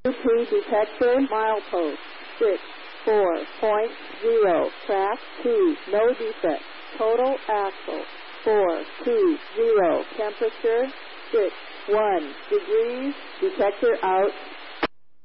detector, milepost 64.0, track 2, no defect, total axle 420, temperature 61 degrees, detector out.